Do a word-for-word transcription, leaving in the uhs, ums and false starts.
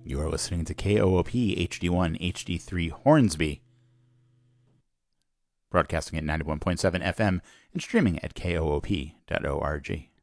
You are listening to K O O P H D one H D three Hornsby, broadcasting at ninety-one point seven F M and streaming at K O O P dot org.